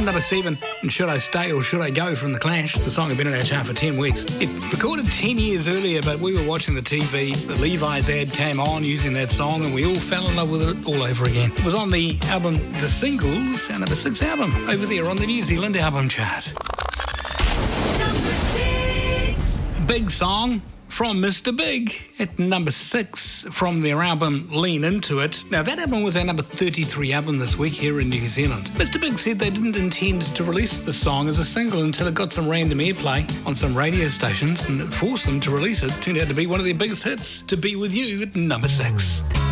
number 7, and Should I Stay or Should I Go from The Clash. The song had been in our chart for 10 weeks. It recorded 10 years earlier, but we were watching the TV. The Levi's ad came on using that song, and we all fell in love with it all over again. It was on the album The Singles, our number 6 album, over there on the New Zealand album chart. Number 6. Big song from Mr. Big at number 6 from their album Lean Into It. Now, that album was our number 33 album this week here in New Zealand. Mr. Big said they didn't intend to release the song as a single until it got some random airplay on some radio stations, and it forced them to release it. Turned out to be one of their biggest hits, To Be With You at number 6.